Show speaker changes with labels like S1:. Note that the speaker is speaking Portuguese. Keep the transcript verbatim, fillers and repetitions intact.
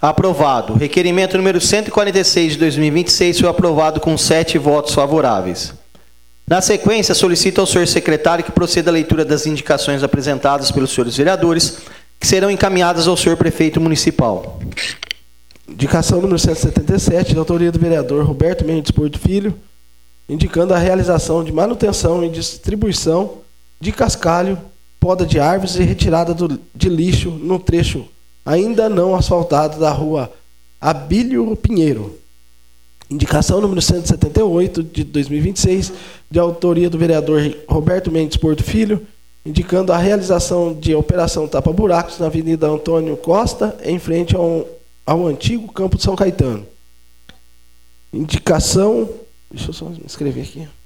S1: Aprovado. Requerimento número cento e quarenta e seis de dois mil e vinte e seis foi aprovado com sete votos favoráveis. Na sequência, solicito ao senhor secretário que proceda à leitura das indicações apresentadas pelos senhores vereadores, que serão encaminhadas ao senhor prefeito municipal.
S2: Indicação número cento e setenta e sete, de autoria do vereador Roberto Mendes Porto Filho, indicando a realização de manutenção e distribuição de cascalho, poda de árvores e retirada do, de lixo no trecho ainda não asfaltado da rua Abílio Pinheiro. Indicação número cento e setenta e oito, de dois mil e vinte e seis, de autoria do vereador Roberto Mendes Porto Filho, indicando a realização de operação tapa-buracos na Avenida Antônio Costa, em frente ao, ao antigo Campo de São Caetano. Indicação... Deixa eu só escrever aqui.